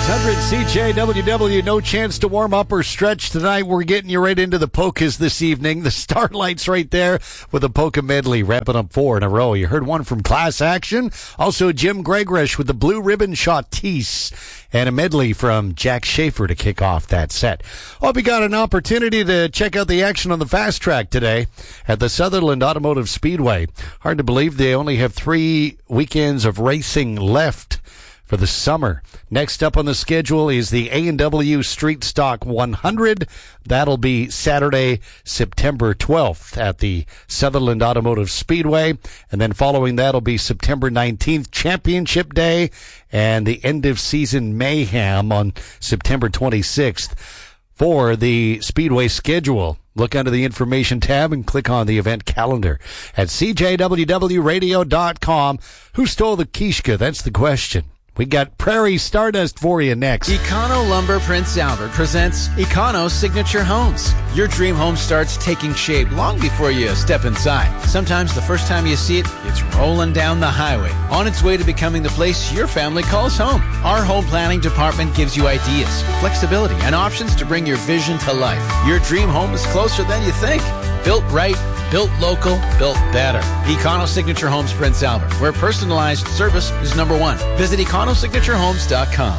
600 CJWW, no chance to warm up or stretch tonight. We're getting you right into the polkas this evening. The Starlights right there with a polka medley, wrapping up 4 in a row. You heard one from Class Action. Also Jim Gregorish with the Blue Ribbon Shottis, and a medley from Jack Schaefer to kick off that set. Hope you got an opportunity to check out the action on the fast track today at the Sutherland Automotive Speedway. Hard to believe they only have 3 weekends of racing left for the summer. Next up on the schedule is the A&W Street Stock 100. That'll be Saturday, September 12th at the Sutherland Automotive Speedway. And then following that will be September 19th, Championship Day, and the end of season mayhem on September 26th. For the Speedway schedule, look under the information tab and click on the event calendar at CJWWRadio.com. Who stole the Kishka? That's the question. We got Prairie Stardust for you next. Econo Lumber Prince Albert presents Econo Signature Homes. Your dream home starts taking shape long before you step inside. Sometimes the first time you see it, it's rolling down the highway, on its way to becoming the place your family calls home. Our home planning department gives you ideas, flexibility, and options to bring your vision to life. Your dream home is closer than you think. Built right, built local, built better. Econo Signature Homes Prince Albert, where personalized service is number 1. Visit EconoSignatureHomes.com.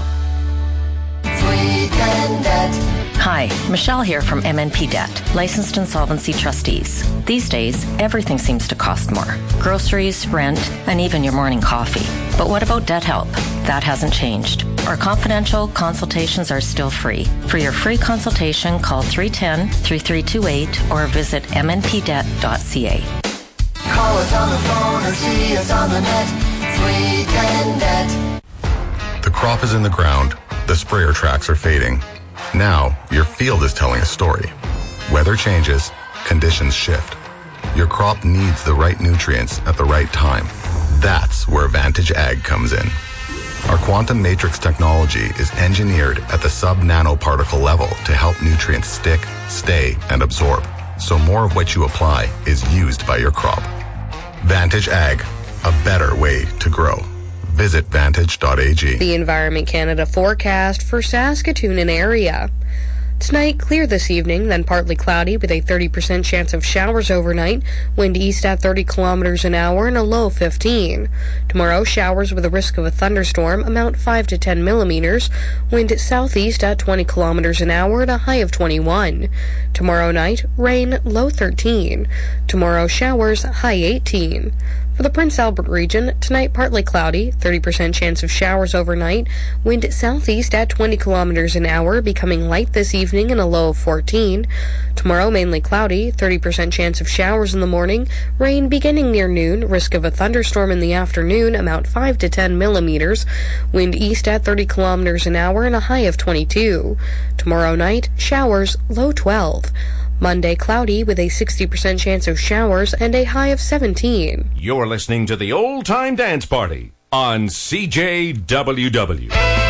Hi, Michelle here from MNP Debt, licensed insolvency trustees. These days, everything seems to cost more. Groceries, rent, and even your morning coffee. But what about debt help? That hasn't changed. Our confidential consultations are still free. For your free consultation, call 310-3328 or visit mnpdebt.ca. Call us on the phone or see us on the net. 310 Debt. The crop is in the ground. The sprayer tracks are fading. Now, your field is telling a story. Weather changes, conditions shift. Your crop needs the right nutrients at the right time. That's where Vantage Ag comes in. Our quantum matrix technology is engineered at the sub-nanoparticle level to help nutrients stick, stay, and absorb, so more of what you apply is used by your crop. Vantage Ag, a better way to grow. Visit vantage.ag. The Environment Canada forecast for Saskatoon and area. Tonight, clear this evening, then partly cloudy with a 30% chance of showers overnight, wind east at 30 kilometers an hour and a low 15. Tomorrow, showers with a risk of a thunderstorm, amount 5 to 10 millimeters, wind southeast at 20 kilometers an hour and a high of 21. Tomorrow night, rain, low 13. Tomorrow, showers, high 18. For the Prince Albert region, tonight partly cloudy, 30% chance of showers overnight, wind southeast at 20 kilometers an hour, becoming light this evening and a low of 14. Tomorrow mainly cloudy, 30% chance of showers in the morning, rain beginning near noon, risk of a thunderstorm in the afternoon, amount 5 to 10 millimeters, wind east at 30 kilometers an hour and a high of 22. Tomorrow night, showers, low 12. Monday, cloudy with a 60% chance of showers and a high of 17. You're listening to the Old Time Dance Party on CJWW.